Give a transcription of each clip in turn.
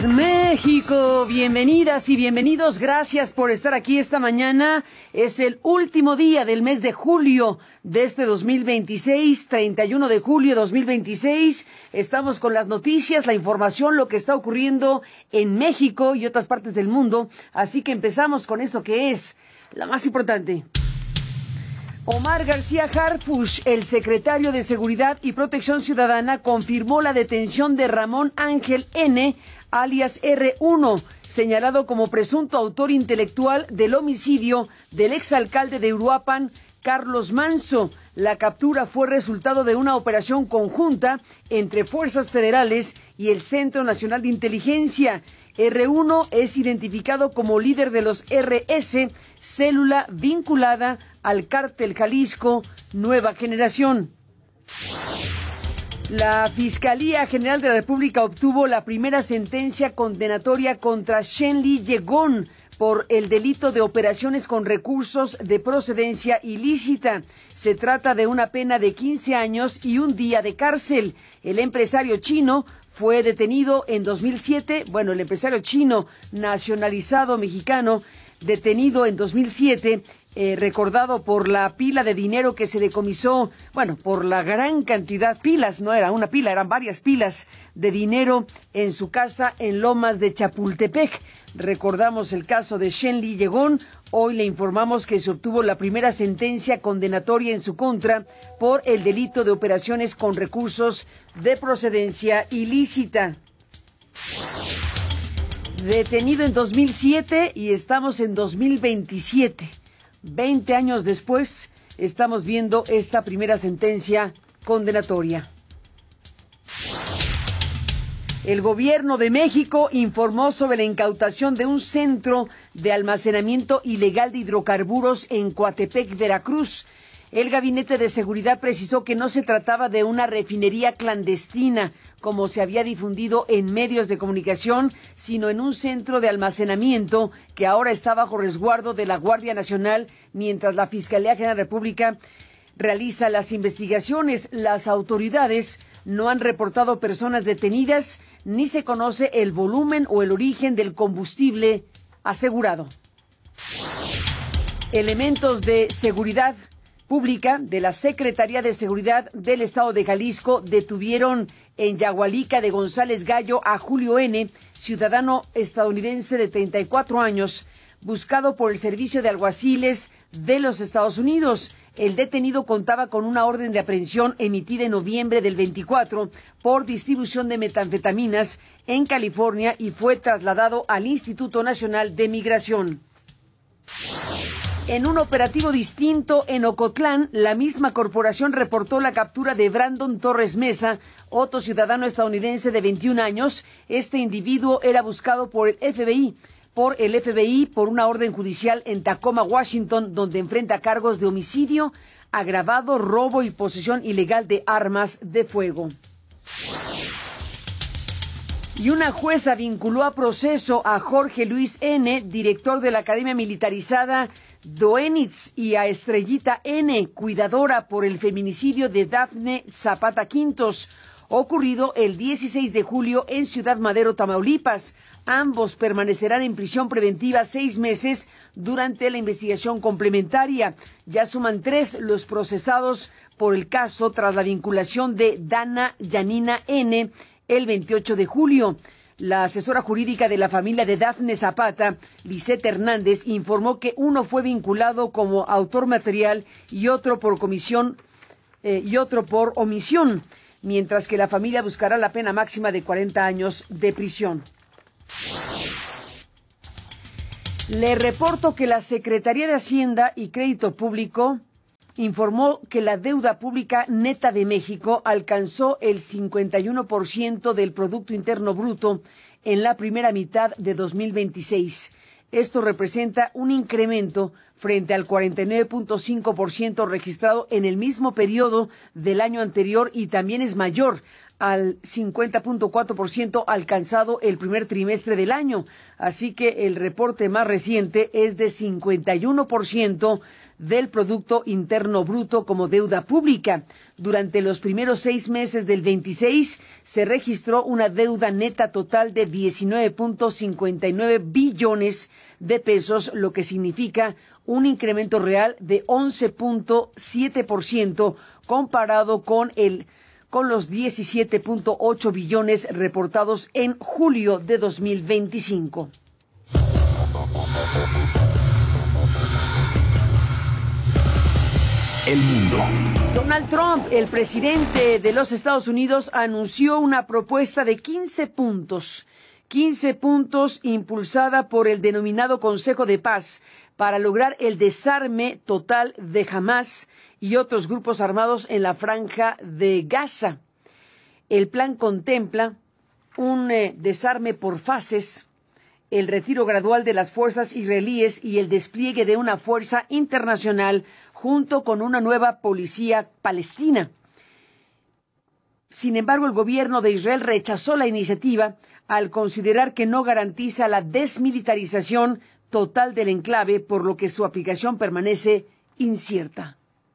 México, bienvenidas y bienvenidos, gracias por estar aquí esta mañana. Es el último día del mes de julio de este 2026, 31 de julio de 2026. Estamos con las noticias, la información, lo que está ocurriendo en México y otras partes del mundo. Así que empezamos con esto que es la más importante. Omar García Harfuch, el secretario de Seguridad y Protección Ciudadana, confirmó la detención de Ramón Ángel N., alias R1, señalado como presunto autor intelectual del homicidio del exalcalde de Uruapan, Carlos Manso. La captura fue resultado de una operación conjunta entre fuerzas federales y el Centro Nacional de Inteligencia. R1 es identificado como líder de los RS, célula vinculada al Cártel Jalisco Nueva Generación. La Fiscalía General de la República obtuvo la primera sentencia condenatoria contra Shenli Yegón por el delito de operaciones con recursos de procedencia ilícita. Se trata de una pena de 15 años y un día de cárcel. El empresario chino fue detenido en 2007, el empresario chino nacionalizado mexicano, detenido en 2007, recordado por la pila de dinero que se decomisó, por la gran cantidad, pilas, no era una pila, eran varias pilas de dinero en su casa en Lomas de Chapultepec. Recordamos el caso de Shenli Yegón. Hoy le informamos que se obtuvo la primera sentencia condenatoria en su contra por el delito de operaciones con recursos de procedencia ilícita. Detenido en 2007 y estamos en 2027. 20 años después, estamos viendo esta primera sentencia condenatoria. El gobierno de México informó sobre la incautación de un centro de almacenamiento ilegal de hidrocarburos en Coatepec, Veracruz. El Gabinete de Seguridad precisó que no se trataba de una refinería clandestina, como se había difundido en medios de comunicación, sino en un centro de almacenamiento que ahora está bajo resguardo de la Guardia Nacional, mientras la Fiscalía General de la República realiza las investigaciones. Las autoridades no han reportado personas detenidas, ni se conoce el volumen o el origen del combustible asegurado. Elementos de seguridad pública de la Secretaría de Seguridad del Estado de Jalisco detuvieron en Yagualica de González Gallo a Julio N., ciudadano estadounidense de 34 años, buscado por el Servicio de Alguaciles de los Estados Unidos. El detenido contaba con una orden de aprehensión emitida en noviembre del 24 por distribución de metanfetaminas en California y fue trasladado al Instituto Nacional de Migración. En un operativo distinto en Ocotlán, la misma corporación reportó la captura de Brandon Torres Mesa, otro ciudadano estadounidense de 21 años. Este individuo era buscado por el FBI por una orden judicial en Tacoma, Washington, donde enfrenta cargos de homicidio agravado, robo y posesión ilegal de armas de fuego. Y una jueza vinculó a proceso a Jorge Luis N., director de la Academia Militarizada Doenitz, y a Estrellita N., cuidadora, por el feminicidio de Dafne Zapata Quintos, ocurrido el 16 de julio en Ciudad Madero, Tamaulipas. Ambos permanecerán en prisión preventiva 6 meses durante la investigación complementaria. Ya suman 3 los procesados por el caso tras la vinculación de Dana Yanina N. el 28 de julio. La asesora jurídica de la familia de Dafne Zapata, Lisette Hernández, informó que uno fue vinculado como autor material y otro por omisión, mientras que la familia buscará la pena máxima de 40 años de prisión. Le reporto que la Secretaría de Hacienda y Crédito Público informó que la deuda pública neta de México alcanzó el 51% del Producto Interno Bruto en la primera mitad de 2026. Esto representa un incremento frente al 49.5% registrado en el mismo periodo del año anterior y también es mayor al 50.4% alcanzado el primer trimestre del año. Así que el reporte más reciente es de 51% del Producto Interno Bruto como deuda pública. Durante los primeros 6 meses del 26 se registró una deuda neta total de 19.59 billones de pesos, lo que significa un incremento real de 11.7% comparado con los 17.8 billones reportados en julio de 2025. El mundo. Donald Trump, el presidente de los Estados Unidos, anunció una propuesta de 15 puntos impulsada por el denominado Consejo de Paz para lograr el desarme total de Hamás y otros grupos armados en la franja de Gaza. El plan contempla un desarme por fases, el retiro gradual de las fuerzas israelíes y el despliegue de una fuerza internacional junto con una nueva policía palestina. Sin embargo, el gobierno de Israel rechazó la iniciativa al considerar que no garantiza la desmilitarización total del enclave, por lo que su aplicación permanece incierta.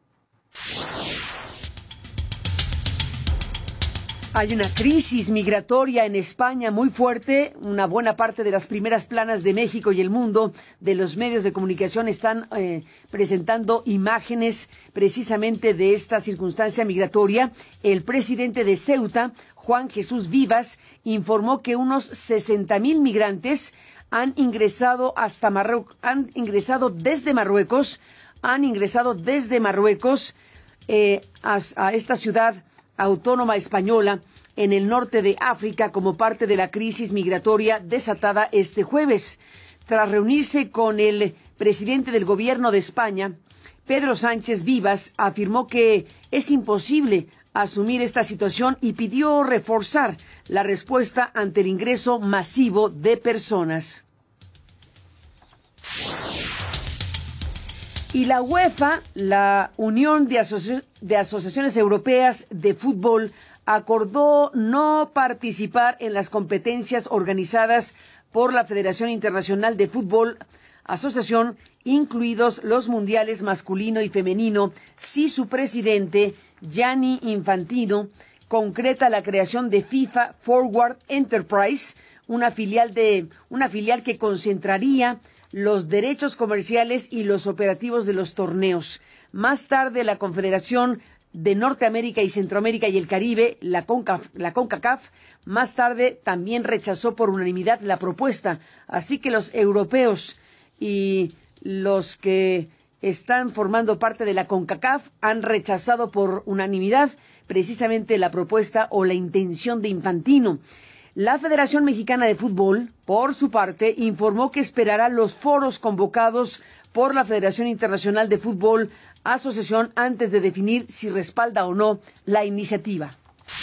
Hay una crisis migratoria en España muy fuerte. Una buena parte de las primeras planas de México y el mundo de los medios de comunicación están presentando imágenes precisamente de esta circunstancia migratoria. El presidente de Ceuta, Juan Jesús Vivas, informó que unos 60,000 migrantes han ingresado desde Marruecos a esta ciudad autónoma española en el norte de África como parte de la crisis migratoria desatada este jueves. Tras reunirse con el presidente del gobierno de España, Pedro Sánchez Vivas afirmó que es imposible asumir esta situación y pidió reforzar la respuesta ante el ingreso masivo de personas. Y la UEFA, la Unión de Asociaciones Europeas de Fútbol, acordó no participar en las competencias organizadas por la Federación Internacional de Fútbol Asociación, incluidos los mundiales masculino y femenino, si su presidente, Gianni Infantino, concreta la creación de FIFA Forward Enterprise, una filial que concentraría los derechos comerciales y los operativos de los torneos. Más tarde, la Confederación de Norteamérica y Centroamérica y el Caribe, la CONCACAF, más tarde también rechazó por unanimidad la propuesta. Así que los europeos y los que están formando parte de la CONCACAF han rechazado por unanimidad precisamente la propuesta o la intención de Infantino. La Federación Mexicana de Fútbol, por su parte, informó que esperará los foros convocados por la Federación Internacional de Fútbol Asociación antes de definir si respalda o no la iniciativa.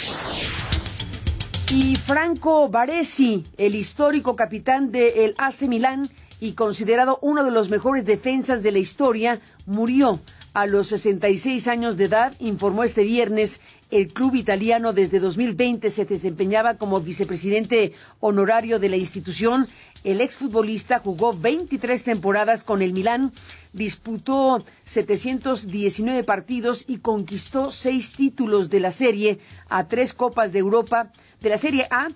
Y Franco Baresi, el histórico capitán del AC Milán y considerado uno de los mejores defensas de la historia, murió a los 66 años de edad, informó este viernes. El club italiano desde 2020 se desempeñaba como vicepresidente honorario de la institución. El exfutbolista jugó 23 temporadas con el Milán, disputó 719 partidos y conquistó 6 títulos de la Serie A, 3 Copas de Europa de la Serie A.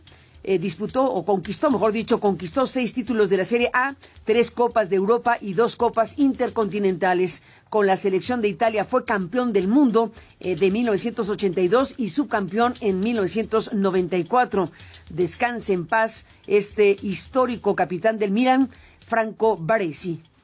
Conquistó 6 títulos de la Serie A, 3 Copas de Europa y 2 Copas Intercontinentales. Con la selección de Italia fue campeón del mundo de 1982 y subcampeón en 1994. Descanse en paz este histórico capitán del Milan, Franco Baresi.